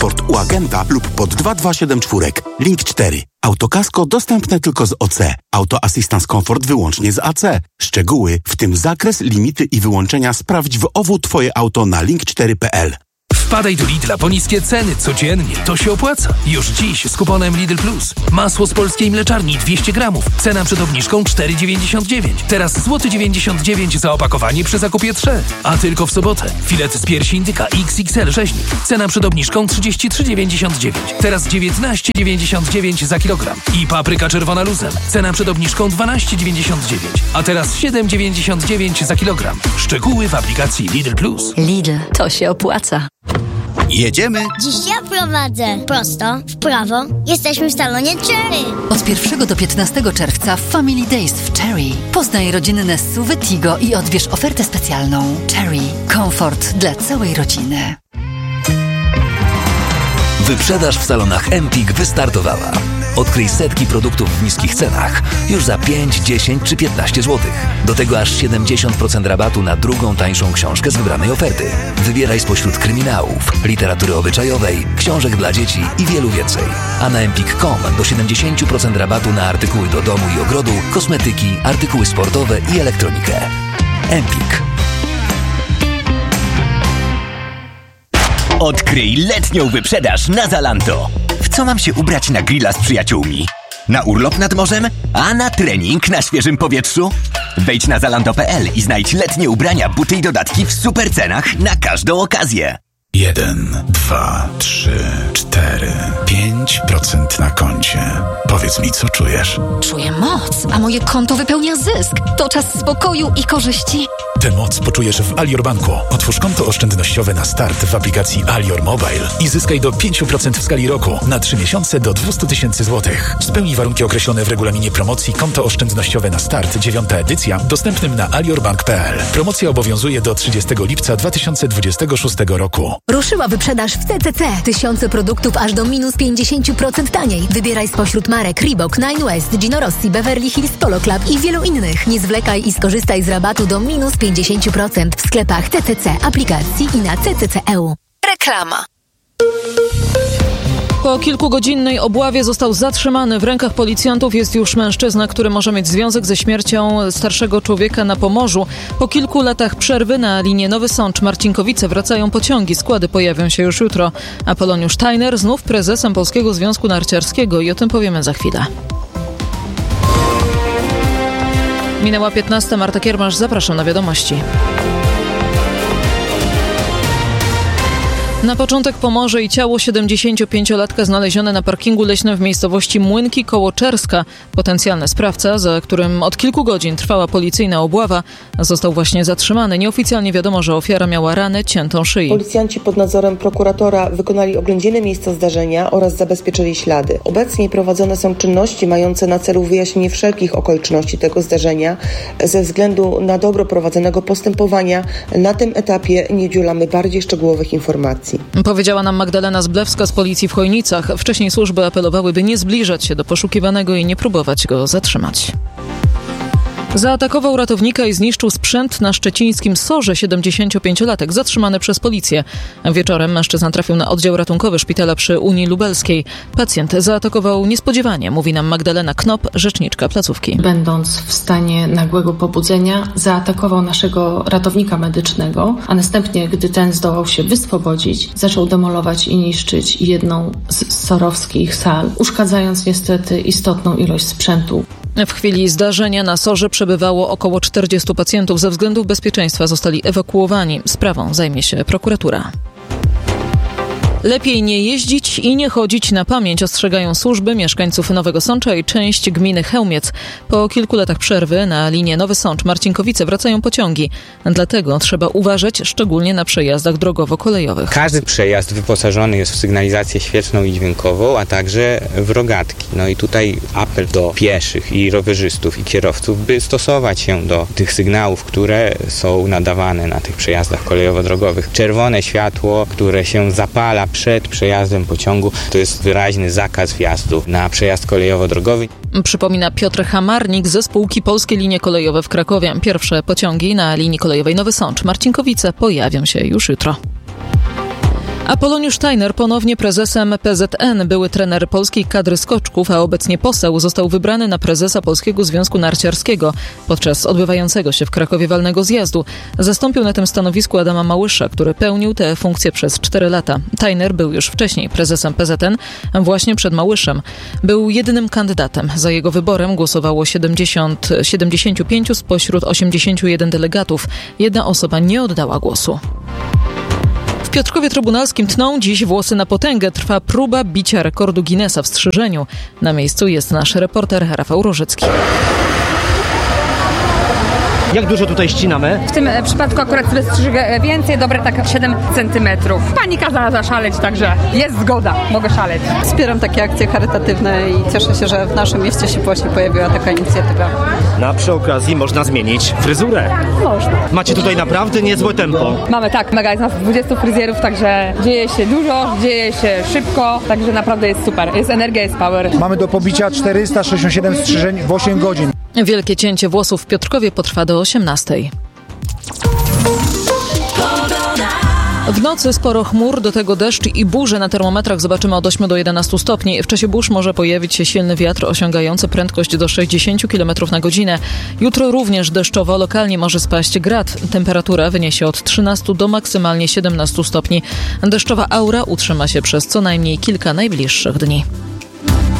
Komfort u agenta lub pod 2274. Link 4. Autokasko dostępne tylko z OC. Auto Assistance Comfort wyłącznie z AC. Szczegóły, w tym zakres, limity i wyłączenia sprawdź w OWU Twoje auto na link4.pl. Wpadaj do Lidla po niskie ceny codziennie. To się opłaca. Już dziś z kuponem Lidl Plus. Masło z polskiej mleczarni 200 gramów. Cena przed obniżką 4,99. Teraz złoty 99 za opakowanie przy zakupie 3. A tylko w sobotę. Filet z piersi indyka XXL rzeźnik. Cena przed obniżką 33,99. Teraz 19,99 za kilogram. I papryka czerwona luzem. Cena przed obniżką 12,99. A teraz 7,99 za kilogram. Szczegóły w aplikacji Lidl Plus. Lidl, to się opłaca. Jedziemy! Dziś ja prowadzę. Prosto, w prawo. Jesteśmy w salonie Cherry. Od 1 do 15 czerwca Family Days w Cherry. Poznaj rodzinne SUV Tigo i odbierz ofertę specjalną. Cherry. Komfort dla całej rodziny. Wyprzedaż w salonach Empik wystartowała. Odkryj setki produktów w niskich cenach już za 5, 10 czy 15 zł. Do tego aż 70% rabatu na drugą tańszą książkę z wybranej oferty. Wybieraj spośród kryminałów, literatury obyczajowej, książek dla dzieci i wielu więcej. A na empik.com do 70% rabatu na artykuły do domu i ogrodu, kosmetyki, artykuły sportowe i elektronikę. Empik. Odkryj letnią wyprzedaż na Zalando. W co mam się ubrać na grilla z przyjaciółmi? Na urlop nad morzem? A na trening na świeżym powietrzu? Wejdź na zalando.pl i znajdź letnie ubrania, buty i dodatki w super cenach na każdą okazję. 1, 2, 3, 4, 5% na koncie. Powiedz mi, co czujesz? Czuję moc, a moje konto wypełnia zysk. To czas spokoju i korzyści. Tę moc poczujesz w Alior Banku. Otwórz konto oszczędnościowe na start w aplikacji Alior Mobile i zyskaj do 5% w skali roku na 3 miesiące do 200 000 złotych. Spełnij warunki określone w regulaminie promocji Konto oszczędnościowe na start 9. edycja dostępnym na aliorbank.pl. Promocja obowiązuje do 30 lipca 2026 roku. Ruszyła wyprzedaż w CCC. Tysiące produktów aż do minus 50% taniej. Wybieraj spośród marek Reebok, Nine West, Gino Rossi, Beverly Hills, Polo Club i wielu innych. Nie zwlekaj i skorzystaj z rabatu do minus 50% w sklepach CCC, aplikacji i na CCC.eu. Reklama. Po kilkugodzinnej obławie został zatrzymany. W rękach policjantów jest już mężczyzna, który może mieć związek ze śmiercią starszego człowieka na Pomorzu. Po kilku latach przerwy na linię Nowy Sącz-Marcinkowice wracają pociągi. Składy pojawią się już jutro. Apoloniusz Tajner znów prezesem Polskiego Związku Narciarskiego i o tym powiemy za chwilę. Minęła 15. Marta Kiermasz, zapraszam na wiadomości. Na początek Pomorze i ciało 75-latka znalezione na parkingu leśnym w miejscowości Młynki koło Czerska. Potencjalny sprawca, za którym od kilku godzin trwała policyjna obława, został właśnie zatrzymany. Nieoficjalnie wiadomo, że ofiara miała ranę, ciętą szyi. Policjanci pod nadzorem prokuratora wykonali oględziny miejsca zdarzenia oraz zabezpieczyli ślady. Obecnie prowadzone są czynności mające na celu wyjaśnienie wszelkich okoliczności tego zdarzenia. Ze względu na dobro prowadzonego postępowania na tym etapie nie udzielamy bardziej szczegółowych informacji. Powiedziała nam Magdalena Zblewska z policji w Chojnicach. Wcześniej służby apelowały, by nie zbliżać się do poszukiwanego i nie próbować go zatrzymać. Zaatakował ratownika i zniszczył sprzęt na szczecińskim Sorze 75-latek, zatrzymany przez policję. Wieczorem mężczyzna trafił na oddział ratunkowy szpitala przy Unii Lubelskiej. Pacjent zaatakował niespodziewanie, mówi nam Magdalena Knop, rzeczniczka placówki. Będąc w stanie nagłego pobudzenia, zaatakował naszego ratownika medycznego, a następnie, gdy ten zdołał się wyswobodzić, zaczął demolować i niszczyć jedną z sorowskich sal, uszkadzając niestety istotną ilość sprzętu. W chwili zdarzenia na Sorze przebywało około 40 pacjentów. Ze względów bezpieczeństwa zostali ewakuowani. Sprawą zajmie się prokuratura. Lepiej nie jeździć i nie chodzić na pamięć, ostrzegają służby mieszkańców Nowego Sącza i część gminy Chełmiec. Po kilku latach przerwy na linię Nowy Sącz-Marcinkowice wracają pociągi. Dlatego trzeba uważać szczególnie na przejazdach drogowo-kolejowych. Każdy przejazd wyposażony jest w sygnalizację świetlną i dźwiękową, a także w rogatki. No i tutaj apel do pieszych i rowerzystów i kierowców, by stosować się do tych sygnałów, które są nadawane na tych przejazdach kolejowo-drogowych. Czerwone światło, które się zapala przed przejazdem pociągu, to jest wyraźny zakaz wjazdu na przejazd kolejowo-drogowy. Przypomina Piotr Hamarnik ze spółki Polskie Linie Kolejowe w Krakowie. Pierwsze pociągi na linii kolejowej Nowy Sącz-Marcinkowice pojawią się już jutro. Apoloniusz Steiner ponownie prezesem PZN. Były trener polskiej kadry skoczków, a obecnie poseł, został wybrany na prezesa Polskiego Związku Narciarskiego podczas odbywającego się w Krakowie walnego zjazdu. Zastąpił na tym stanowisku Adama Małysza, który pełnił tę funkcję przez 4 lata. Steiner był już wcześniej prezesem PZN, właśnie przed Małyszem. Był jedynym kandydatem. Za jego wyborem głosowało 75 spośród 81 delegatów. Jedna osoba nie oddała głosu. W Piotrkowie Trybunalskim tną dziś włosy na potęgę. Trwa próba bicia rekordu Guinnessa w strzyżeniu. Na miejscu jest nasz reporter Rafał Różycki. Jak dużo tutaj ścinamy? W tym przypadku akurat sobie strzygę więcej, dobre tak 7 centymetrów. Pani kazała zaszaleć, także jest zgoda, mogę szaleć. Wspieram takie akcje charytatywne i cieszę się, że w naszym mieście się właśnie pojawiła taka inicjatywa. A przy okazji można zmienić fryzurę. Można. Macie tutaj naprawdę niezłe tempo. Mamy tak, mega, jest nas 20 fryzjerów, także dzieje się dużo, dzieje się szybko, także naprawdę jest super. Jest energia, jest power. Mamy do pobicia 467 strzyżeń w 8 godzin. Wielkie cięcie włosów w Piotrkowie potrwa do 18:00. W nocy sporo chmur, do tego deszcz i burze. Na termometrach zobaczymy od 8 do 11 stopni. W czasie burz może pojawić się silny wiatr osiągający prędkość do 60 km na godzinę. Jutro również deszczowo, lokalnie może spaść grad. Temperatura wyniesie od 13 do maksymalnie 17 stopni. Deszczowa aura utrzyma się przez co najmniej kilka najbliższych dni.